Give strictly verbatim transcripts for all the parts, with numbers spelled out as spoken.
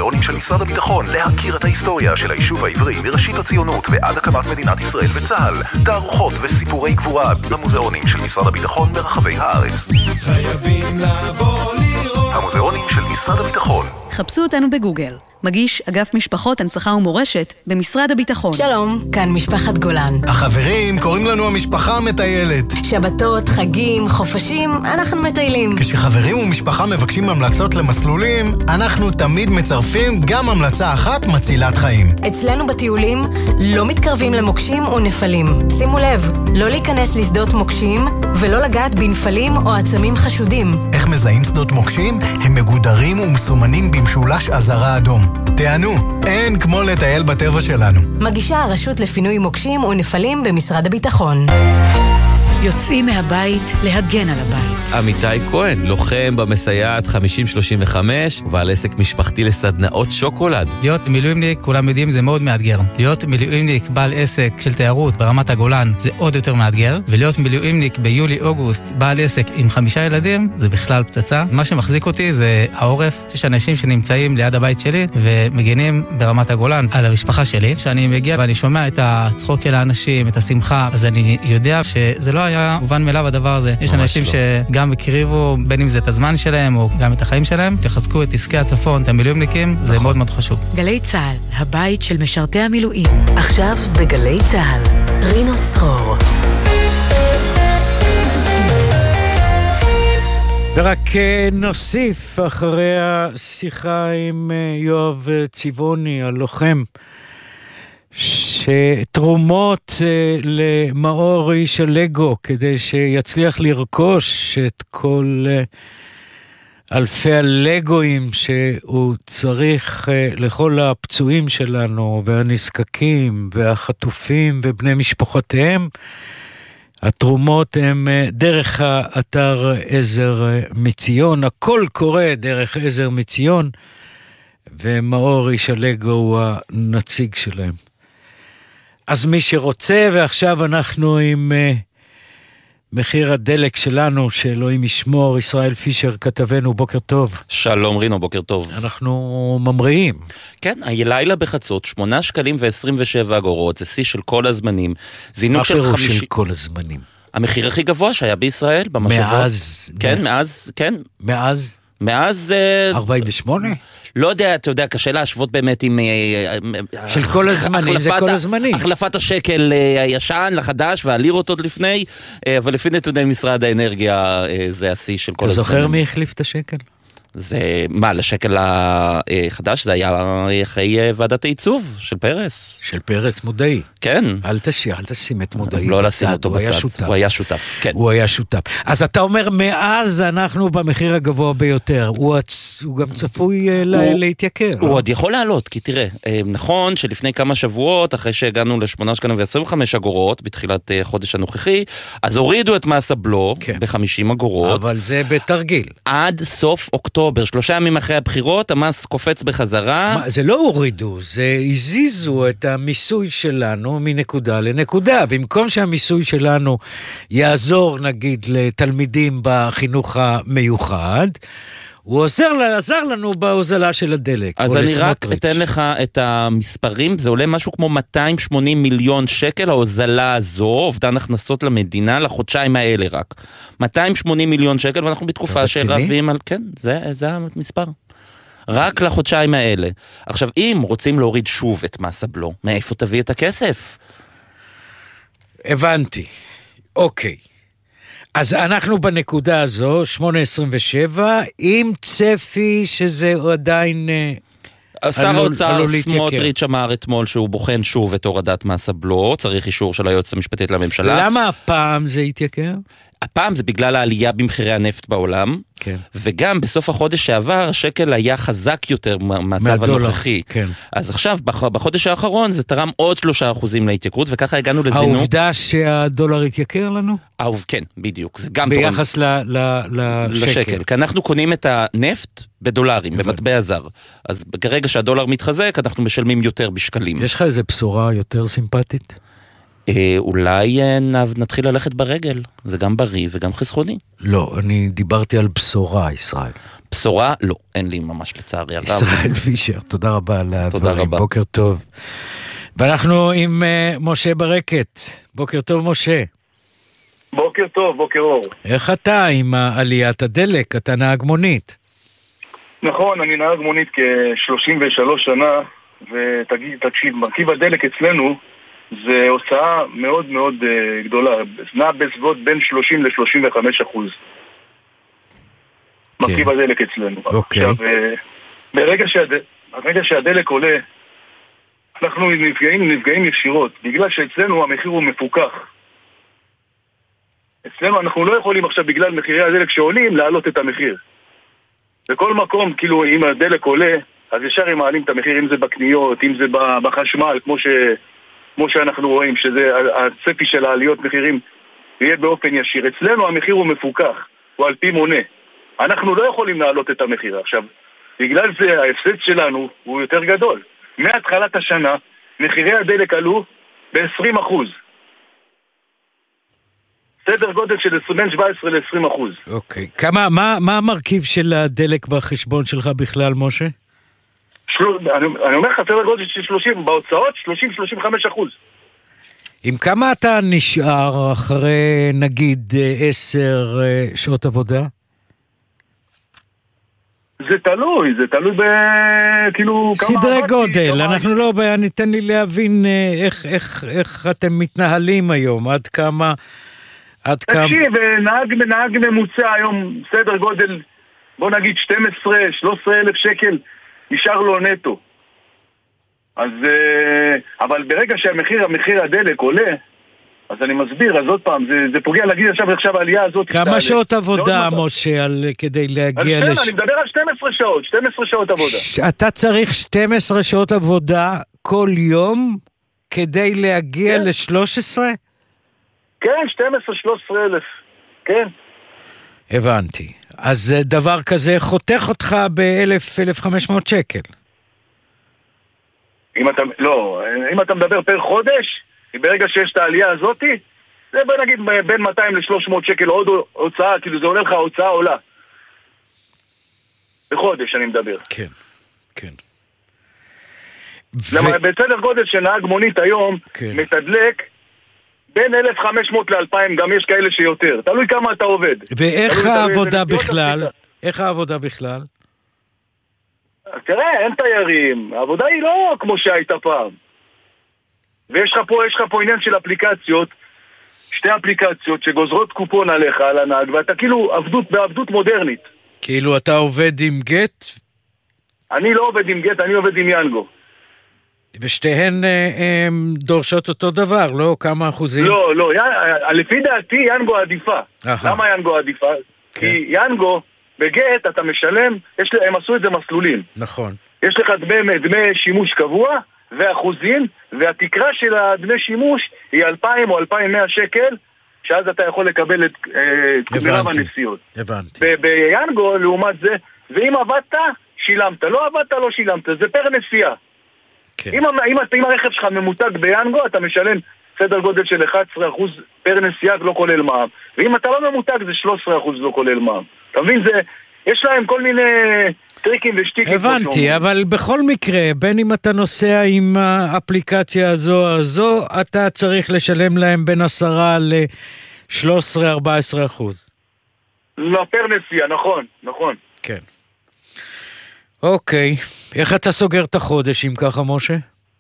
המוזיאונים של משרד הביטחון להכיר את ההיסטוריה של היישוב העברי מראשית הציונות ועד הקמת מדינת ישראל וצה"ל. תערוכות וסיפורי גבורה במוזיאונים של משרד הביטחון ברחבי הארץ. חייבים לבוא לראות. המוזיאונים של משרד הביטחון. חפשו אותנו בגוגל. מגיש אגף משפחות, הנצחה ומורשת במשרד הביטחון. שלום, כאן משפחת גולן. החברים, קוראים לנו המשפחה המטיילת. שבתות, חגים, חופשים, אנחנו מטיילים. כשחברים ומשפחה מבקשים המלצות למסלולים, אנחנו תמיד מצרפים גם המלצה אחת מצילת חיים. אצלנו בטיולים לא מתקרבים למוקשים או נפלים. שימו לב, לא להיכנס לשדות מוקשים ולא לגעת בנפלים או עצמים חשודים. איך מזהים שדות מוקשים? הם מגודרים ומסומנים במשולש אזהרה אדום. תענו, אין כמו לטייל בטבע שלנו. מגישה הרשות לפינוי מוקשים ונפלים במשרד הביטחון. יוצאים מהבית להגן על הבית. עמיתי כהן, לוחם במסייעת חמישים שלושים וחמש ובעל עסק משפחתי לסדנאות שוקולד. להיות מילואימניק, כולם יודעים, זה מאוד מאתגר. להיות מילואימניק בעל עסק של תיירות ברמת הגולן זה עוד יותר מאתגר, ולהיות מילואימניק ביולי-אוגוסט בעל עסק עם חמישה ילדים זה בכלל פצצה. מה שמחזיק אותי זה העורף. יש אנשים שנמצאים ליד הבית שלי ומגנים ברמת הגולן על המשפחה שלי. כשאני מגיע ואני שומע את הצחוק של האנשים, את השמחה, אז אני יודע שזה לא היה מובן מאליו הדבר הזה. יש אנשים לא. שגם הקריבו, בין אם זה את הזמן שלהם או גם את החיים שלהם, תחזקו את עסקי הצפון, את המילואימניקים, נכון. זה מאוד מאוד חשוב. גלי צהל, הבית של משרתי המילואים. עכשיו בגלי צהל, רינו צרור. ורק נוסיף אחרי השיחה עם יואב צבעוני, הלוחם, שתרומות למאור איש הלגו כדי שיצליח לרכוש את כל אלפי הלגואים שהוא צריך לכל הפצועים שלנו והנזקקים והחטופים ובני משפחותיהם. התרומות הם דרך האתר עזר מציון, הכל קורה דרך עזר מציון, ומאור איש הלגו הוא הנציג שלהם. אז מי שרוצה, ועכשיו אנחנו עם uh, מחיר הדלק שלנו, שאלוהים ישמור, ישראל פישר כתבנו, בוקר טוב. שלום רינו, בוקר טוב. אנחנו ממריאים. כן, הלילה בחצות, שמונה שקלים ועשרים ושבע אגורות, זה שיא של כל הזמנים. מה פירוש של כל הזמנים? המחיר הכי גבוה שהיה בישראל, במשאבות. מאז? כן, מאז, כן. מאז? מאז... ארבעים ושמונה? לא יודע, אתה יודע, קשה להשוות באמת עם... של כל הזמנים, זה כל הזמנים. החלפת השקל הישן לחדש, והלירות עוד לפני, אבל לפי נתוני משרד האנרגיה, זה השיא של כל הזמנים. אתה זוכר מי החליף את השקל? זה, מה, לשקל החדש? זה היה אחרי ועדת העיצוב של פרס. של פרס מודעי. כן. אל תשאיר, אל תשים את מודעי. לא לשים אותו בצד. הוא היה שותף. כן. הוא היה שותף. אז אתה אומר, מאז אנחנו במחיר הגבוה ביותר. הוא, הוא גם צפוי להתייקר. הוא עוד יכול לעלות, כי תראה, נכון שלפני כמה שבועות, אחרי שהגענו לשמונה שקלים ועשרים וחמש אגורות, בתחילת חודש הנוכחי, אז הורידו את מס הבלו ב-חמישים אגורות. אבל זה בתרגיל. עד סוף אוקטובר, שלושה ימים אחרי הבחירות, המס קופץ בחזרה. מה, זה לא הורידו, זה הזיזו את המיסוי שלנו מנקודה לנקודה. במקום שהמיסוי שלנו יעזור, נגיד, לתלמידים בחינוך המיוחד, הוא עוזר, עזר לנו בהוזלה של הדלק. אז אני רק אתן לך את המספרים, זה עולה משהו כמו מאתיים ושמונים מיליון שקל, ההוזלה הזו, אובדן הכנסות למדינה, לחודשיים האלה רק. מאתיים ושמונים מיליון שקל, ואנחנו בתקופה שרבים על... כן, זה, זה המספר. רק לחודשיים האלה. עכשיו, אם רוצים להוריד שוב את מס הבלו, מאיפה תביא את הכסף? הבנתי. אוקיי. אז אנחנו בנקודה הזו, שמונה עשרים ושבע, עם צפי שזה עדיין... שר האוצר סמוטריץ' אמר אתמול שהוא בוחן שוב את הורדת מס הבלו, צריך אישור של היועצת המשפטית לממשלה. למה הפעם זה יתייקר? הפעם זה בגלל העלייה במחירי הנפט בעולם, כן. וגם בסוף החודש שעבר השקל היה חזק יותר מהמצב הנוכחי. כן. אז עכשיו בחודש האחרון זה תרם עוד שלושה אחוזים להתייקרות, וככה הגענו לזינוק. העובדה שהדולר התייקר לנו? העוב, כן, בדיוק. זה גם ביחס תורם... ל, ל, לשקל. לשקל. כי אנחנו קונים את הנפט בדולרים, במטבע זר. אז ברגע שהדולר מתחזק, אנחנו משלמים יותר בשקלים. יש לך איזו בשורה יותר סימפטית? אולי נתחיל ללכת ברגל, זה גם בריא וגם חסכוני. לא, אני דיברתי על בשורה, ישראל. בשורה? לא, אין לי ממש לצערי הרב. ישראל פישר, תודה רבה על הדברים. תודה רבה. בוקר טוב. ואנחנו עם uh, משה ברקת. בוקר טוב, משה. בוקר טוב, בוקר אור. איך אתה עם עליית הדלק? אתה נהג מונית. נכון, אני נהג מונית כ-שלושים ושלוש שנה, ותגיד, תקשיב, מרכיב הדלק אצלנו זה הוצאה מאוד מאוד uh, גדולה, נע בסביבות בין שלושים ל-שלושים וחמישה אחוז. Okay. מרכיב הדלק אצלנו. אוקיי. Okay. עכשיו, uh, ברגע שהד... ברגע שהדלק עולה, אנחנו נפגעים, נפגעים ישירות, בגלל שאצלנו המחיר הוא מפוקח. אצלנו אנחנו לא יכולים עכשיו בגלל מחירי הדלק שעולים להעלות את המחיר. בכל מקום, כאילו, אם הדלק עולה, אז ישר הם מעלים את המחיר, אם זה בקניות, אם זה בחשמל, כמו, ש... כמו שאנחנו רואים, שזה הצפי של העליות מחירים יהיה באופן ישיר. אצלנו המחיר הוא מפוקח, הוא על פי מונה. אנחנו לא יכולים להעלות את המחיר. עכשיו, בגלל זה ההפסד שלנו הוא יותר גדול. מהתחלת השנה, מחירי הדלק עלו ב-עשרים אחוז. סדר גודל של בין שבע עשרה ל-עשרים אחוז. אוקיי. כמה, מה, מה המרכיב של הדלק בחשבון שלך בכלל, משה? של... אני, אני אומר לך, סדר גודל של שלושים, בהוצאות שלושים עד שלושים וחמישה אחוז. עם כמה אתה נשאר אחרי, נגיד, עשר שעות עבודה? זה תלוי, זה תלוי ב... כאילו... סדרי גודל, כמה... אנחנו לא... ניתן לי להבין איך, איך, איך אתם מתנהלים היום, עד כמה... עד כמה... תקשיב, נהג, נהג ממוצע היום, סדר גודל, בוא נגיד שתים עשרה שלוש עשרה אלף שקל, נשאר לו נטו. אז... אבל ברגע שהמחיר, המחיר הדלק עולה, אז אני מסביר, אז עוד פעם, זה, זה פוגע להגיד עכשיו, עכשיו העלייה הזאת... כמה שעות עבודה, משה, על, כדי להגיע לש... אני מדבר על שתים עשרה שעות, שתים עשרה שעות עבודה. ש... אתה צריך שתים עשרה שעות עבודה כל יום, כדי להגיע כן. ל-שלוש עשרה? כן, שתים עשרה שלוש עשרה אלף, כן. הבנתי. אז דבר כזה חותך אותך ב-אלף אלף וחמש מאות שקל. אם אתה... לא, אם אתה מדבר פר חודש... ברגע שיש את העלייה הזאת, זה בוא נגיד בין מאתיים ל-שלוש מאות שקל עוד הוצאה, כאילו זה עולה לך, הוצאה עולה. בחודש אני מדבר. כן, כן. למה ו... בסדר גודל שנהג מונית היום, כן. מתדלק בין אלף וחמש מאות ל-אלפיים, גם יש כאלה שיותר. תלוי כמה אתה עובד. ואיך העבודה בכלל? איך העבודה בכלל? תראה, אין תיירים. העבודה היא לא כמו שהייתה פעם. ויש לך פה, יש לך פה עניין של אפליקציות, שתי אפליקציות שגוזרות קופון עליך, על הנהג, ואתה כאילו עבדות, בעבדות מודרנית. כאילו אתה עובד עם גט? אני לא עובד עם גט, אני עובד עם ינגו. ושתיהן אה, אה, דורשות אותו דבר, לא? כמה אחוזים? לא, לא, י... לפי דעתי ינגו עדיפה. Aha. למה ינגו עדיפה? כן. כי ינגו, בגט אתה משלם, יש, הם עשו את זה מסלולים. נכון. יש לך דמי, דמי שימוש קבוע, ואחוזים, והתקרה של הדמי שימוש היא אלפיים או אלפיים ומאה שקל, שאז אתה יכול לקבל את מרב הנסיעות. הבנתי. ביאנגו, לעומת זה, ואם עבדת, שילמת. לא עבדת, לא שילמת. זה פר נסיעה. כן. אם, אם, אם הרכב שלך ממותג ביאנגו, אתה משלם סדר גודל של אחד עשר אחוז פר נסיעה, לא כולל מע"מ. ואם אתה לא ממותג, זה שלושה עשר אחוז לא כולל מע"מ. אתה מבין? זה, יש להם כל מיני... טריקים ושטיקים. הבנתי, אבל בכל מקרה, בין אם אתה נוסע עם האפליקציה הזו הזו, אתה צריך לשלם להם בין עשרה ל-שלוש עשרה ארבע עשרה אחוז. לא, פר נסיעה, נכון, נכון. כן. אוקיי, איך אתה סוגר את החודש אם ככה, משה?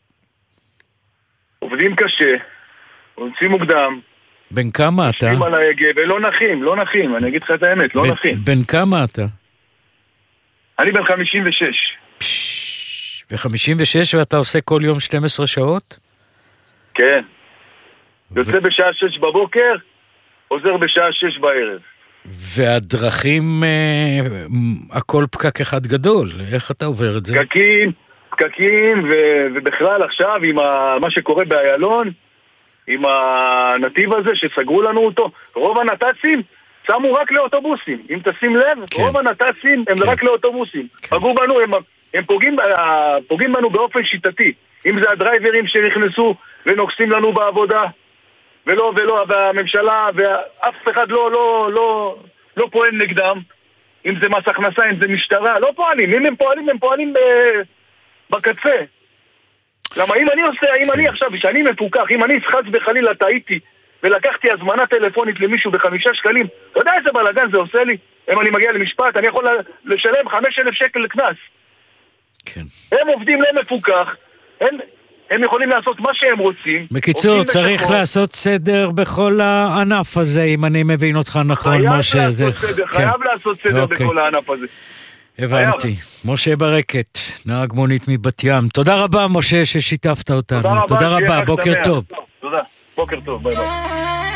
עובדים קשה, עושים מוקדם. בין כמה אתה? עושים על ההגה, ולא נחים, לא נחים, אני אגיד לך את האמת, לא נחים. בין כמה אתה? אני בן חמישים ושש. ו-חמישים ושש ואתה עושה כל יום שתים עשרה שעות? כן. יוצא בשעה שש בבוקר, עוזר בשעה שש בערב. והדרכים, הכל פקק אחד גדול. איך אתה עובר את זה? פקקים, פקקים, ובכלל עכשיו עם מה שקורה באיילון, עם הנתיב הזה שסגרו לנו אותו, רוב הנת"צים שמו רק לאוטובוסים. אם תשים לב, כן. רוב הנת"צים הם כן. רק לאוטובוסים. כן. פגעו בנו, הם, הם פוגעים, פוגעים בנו באופן שיטתי. אם זה הדרייברים שנכנסו ונוקסים לנו בעבודה, ולא, ולא, והממשלה, ואף אחד לא, לא, לא, לא פועל נגדם. אם זה מס הכנסה, אם זה משטרה, לא פועלים. אם הם פועלים, הם פועלים בקצה. למה אם אני עושה, אם אני עכשיו, שאני מפוקח, אם אני חס וחלילה טעיתי, ולקחתי הזמנה טלפונית למישהו בחמישה שקלים, אתה יודע איזה בלגן זה עושה לי? אם אני מגיע למשפט, אני יכול לשלם חמש אלף שקל לקנס. כן. הם עובדים לא מפוקח, הם, הם יכולים לעשות מה שהם רוצים. בקיצור, צריך בשחור. לעשות סדר בכל הענף הזה, אם אני מבין אותך נכון. חייב משה, לעשות זה... סדר, כן. חייב לעשות סדר אוקיי. בכל הענף הזה. הבנתי. חייב. משה ברקת, נהג מונית מבת ים. תודה רבה, משה, ששיתפת אותנו. תודה רבה, תודה רבה. בוקר שמח. טוב. תודה, בוקר טוב, ביי ביי.